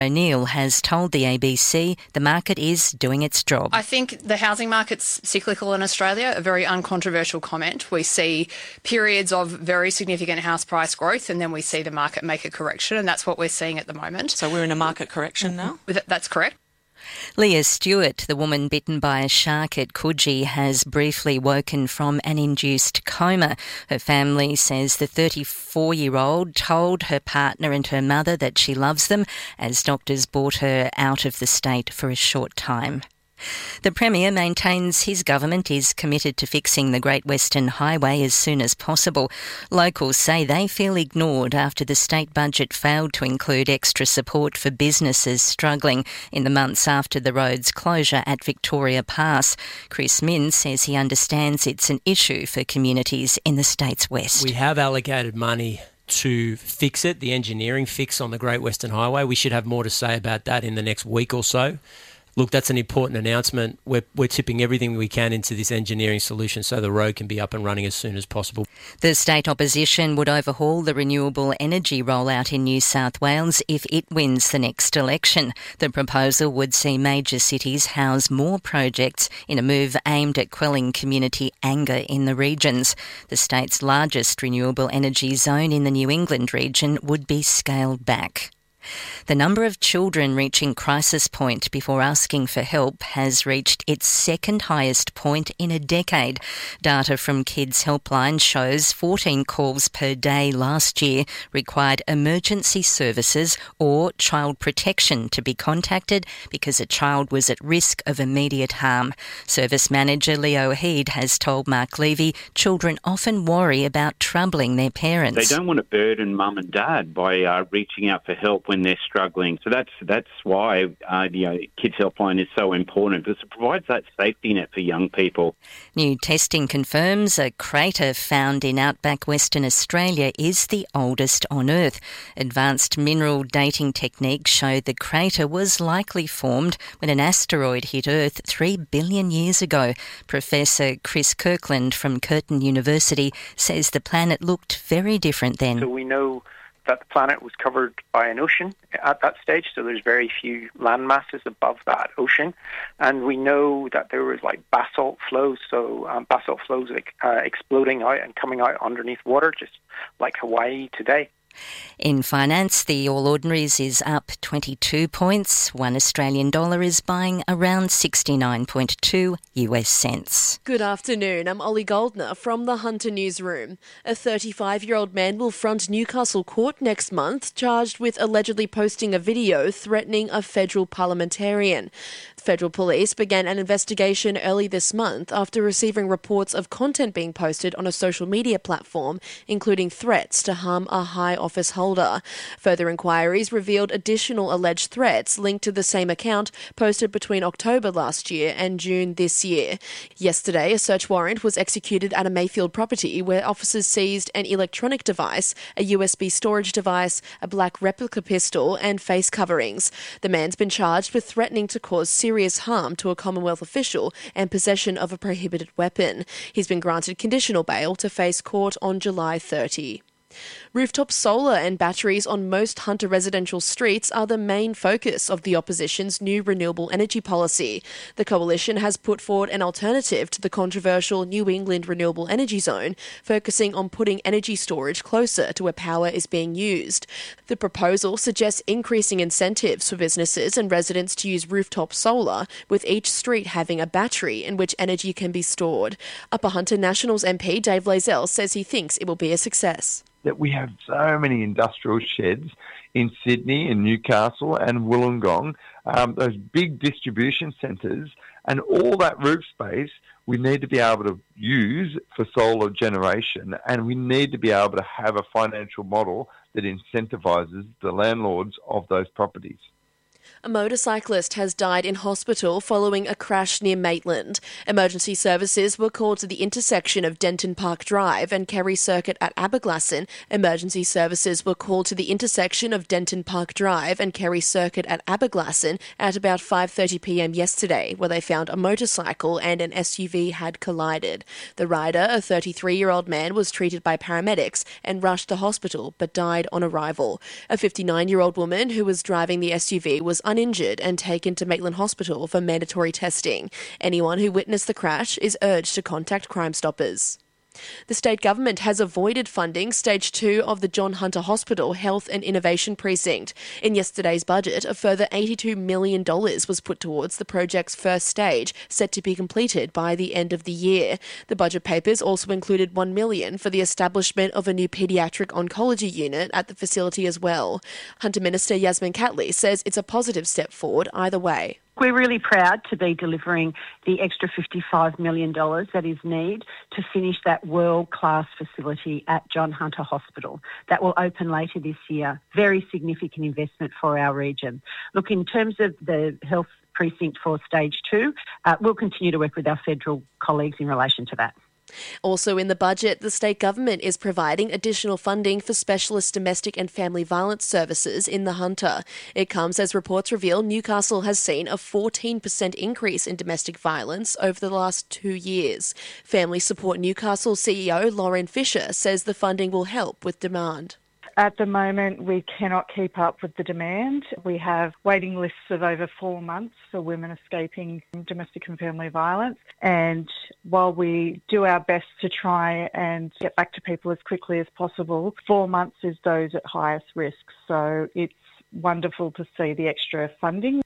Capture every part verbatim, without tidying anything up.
O'Neill has told the A B C the market is doing its job. I think the housing market's cyclical in Australia, a very uncontroversial comment. We see periods of very significant house price growth and then we see the market make a correction, and that's what we're seeing at the moment. So we're in a market correction now? That's correct. Leah Stewart, the woman bitten by a shark at Coogee, has briefly woken from an induced coma. Her family says the thirty-four-year-old told her partner and her mother that she loves them as doctors brought her out of the state for a short time. The Premier maintains his government is committed to fixing the Great Western Highway as soon as possible. Locals say they feel ignored after the state budget failed to include extra support for businesses struggling in the months after the road's closure at Victoria Pass. Chris Minns says he understands it's an issue for communities in the state's west. We have allocated money to fix it, the engineering fix on the Great Western Highway. We should have more to say about that in the next week or so. Look, that's an important announcement. We're, we're tipping everything we can into this engineering solution so the road can be up and running as soon as possible. The state opposition would overhaul the renewable energy rollout in New South Wales if it wins the next election. The proposal would see major cities house more projects in a move aimed at quelling community anger in the regions. The state's largest renewable energy zone in the New England region would be scaled back. The number of children reaching crisis point before asking for help has reached its second highest point in a decade. Data from Kids Helpline shows fourteen calls per day last year required emergency services or child protection to be contacted because a child was at risk of immediate harm. Service manager Leo Heed has told Mark Levy children often worry about troubling their parents. They don't want to burden mum and dad by uh, reaching out for help when they're struggling. So that's that's why uh, you know, Kids Helpline is so important, because it provides that safety net for young people. New testing confirms a crater found in outback Western Australia is the oldest on Earth. Advanced mineral dating techniques showed the crater was likely formed when an asteroid hit Earth three billion years ago. Professor Chris Kirkland from Curtin University says the planet looked very different then. So we know that the planet was covered by an ocean at that stage, so there's very few land masses above that ocean. And we know that there was like basalt flows, so um, basalt flows like, uh, exploding out and coming out underneath water, just like Hawaii today. In finance, the All Ordinaries is up twenty-two points. One Australian dollar is buying around sixty-nine point two U S cents. Good afternoon. I'm Ollie Goldner from the Hunter Newsroom. A thirty-five-year-old man will front Newcastle Court next month, charged with allegedly posting a video threatening a federal parliamentarian. Federal police began an investigation early this month after receiving reports of content being posted on a social media platform, including threats to harm a high office holder. Further inquiries revealed additional alleged threats linked to the same account posted between October last year and June this year. Yesterday, a search warrant was executed at a Mayfield property where officers seized an electronic device, a U S B storage device, a black replica pistol and face coverings. The man's been charged with threatening to cause serious serious harm to a Commonwealth official and possession of a prohibited weapon. He's been granted conditional bail to face court on July thirtieth. Rooftop solar and batteries on most Hunter residential streets are the main focus of the opposition's new renewable energy policy. The coalition has put forward an alternative to the controversial New England Renewable Energy Zone, focusing on putting energy storage closer to where power is being used. The proposal suggests increasing incentives for businesses and residents to use rooftop solar, with each street having a battery in which energy can be stored. Upper Hunter Nationals M P Dave Lazell says he thinks it will be a success. That we have so many industrial sheds in Sydney and Newcastle and Wollongong, um, those big distribution centres, and all that roof space we need to be able to use for solar generation, and we need to be able to have a financial model that incentivises the landlords of those properties. A motorcyclist has died in hospital following a crash near Maitland. Emergency services were called to the intersection of Denton Park Drive and Kerry Circuit at Aberglasslyn. Emergency services were called to the intersection of Denton Park Drive and Kerry Circuit at Aberglasslyn at about five thirty p m yesterday, where they found a motorcycle and an S U V had collided. The rider, a thirty-three-year-old man, was treated by paramedics and rushed to hospital but died on arrival. A fifty-nine-year-old woman who was driving the S U V was uninjured and taken to Maitland Hospital for mandatory testing. Anyone who witnessed the crash is urged to contact Crime Stoppers. The state government has avoided funding Stage two of the John Hunter Hospital Health and Innovation Precinct. In yesterday's budget, a further eighty-two million dollars was put towards the project's first stage, set to be completed by the end of the year. The budget papers also included one million dollars for the establishment of a new paediatric oncology unit at the facility as well. Hunter Minister Yasmin Catley says it's a positive step forward either way. We're really proud to be delivering the extra fifty-five million dollars that is needed to finish that world-class facility at John Hunter Hospital. That will open later this year. Very significant investment for our region. Look, in terms of the health precinct for stage two, uh, we'll continue to work with our federal colleagues in relation to that. Also in the budget, the state government is providing additional funding for specialist domestic and family violence services in the Hunter. It comes as reports reveal Newcastle has seen a fourteen percent increase in domestic violence over the last two years. Family Support Newcastle C E O Lauren Fisher says the funding will help with demand. At the moment, we cannot keep up with the demand. We have waiting lists of over four months for women escaping domestic and family violence. And while we do our best to try and get back to people as quickly as possible, four months is those at highest risk. So it's wonderful to see the extra funding.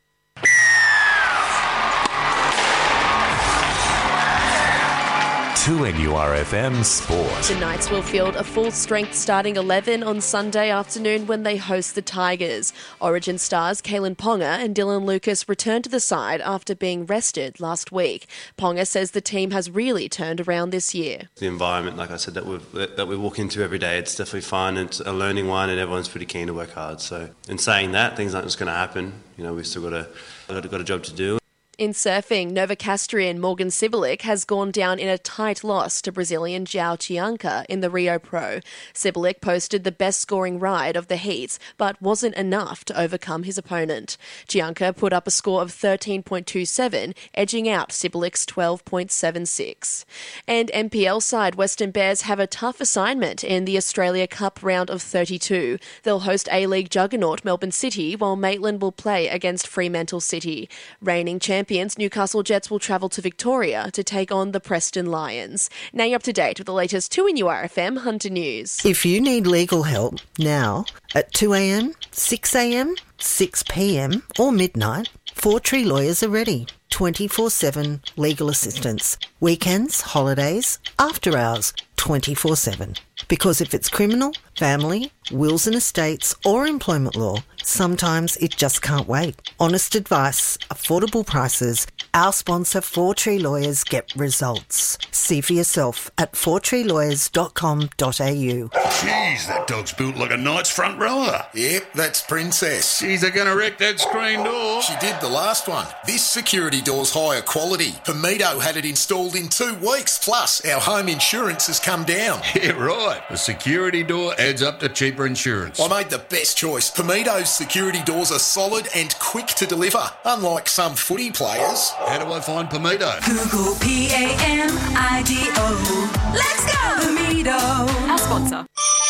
two N U R F M Sport. The Knights will field a full-strength starting eleven on Sunday afternoon when they host the Tigers. Origin stars Kalen Ponga and Dylan Lucas returned to the side after being rested last week. Ponga says the team has really turned around this year. The environment, like I said, that we that we walk into every day, it's definitely fun. It's a learning one, and everyone's pretty keen to work hard. So, in saying that, things aren't just going to happen. You know, we've still got a got a, got a job to do. In surfing, Novocastrian Morgan Cibilic has gone down in a tight loss to Brazilian João Chianca in the Rio Pro. Cibilic posted the best scoring ride of the heats, but wasn't enough to overcome his opponent. Chianca put up a score of thirteen point two seven, edging out Cibilic's twelve point seven six. And N P L side Western Bears have a tough assignment in the Australia Cup round of thirty-two. They'll host A-League juggernaut Melbourne City, while Maitland will play against Fremantle City. Reigning champions Newcastle Jets will travel to Victoria to take on the Preston Lions. Now you're up to date with the latest two N U R F M Hunter News. If you need legal help now at two a m, six a m, six p m or midnight, Four Tree Lawyers are ready. twenty-four seven legal assistance. Weekends, holidays, after hours, twenty-four seven. Because if it's criminal, family, wills and estates or employment law, sometimes it just can't wait. Honest advice, affordable prices. Our sponsor, Four Tree Lawyers, get results. See for yourself at four tree lawyers dot com dot a u. Jeez, that dog's built like a knight's front rower. Yep, that's Princess. Jeez, they're going to wreck that screen door. She did the last one. This security door's higher quality. Pomito had it installed in two weeks. Plus, our home insurance has come down. Yeah, right. The security door adds up to cheaper insurance. I made the best choice. Pomito's security doors are solid and quick to deliver, unlike some footy players. How do I find Pomito? Google P A M I D O. Let's go! Pomito. Our sponsor.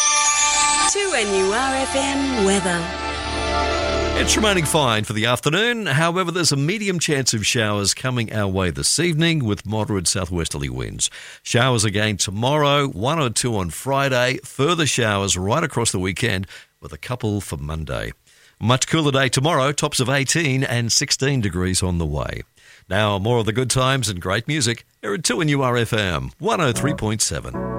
two N U R F M weather. It's remaining fine for the afternoon. However, there's a medium chance of showers coming our way this evening with moderate southwesterly winds. Showers again tomorrow, one or two on Friday. Further showers right across the weekend with a couple for Monday. Much cooler day tomorrow, tops of eighteen and sixteen degrees on the way. Now, more of the good times and great music here at two N U R F M one oh three point seven.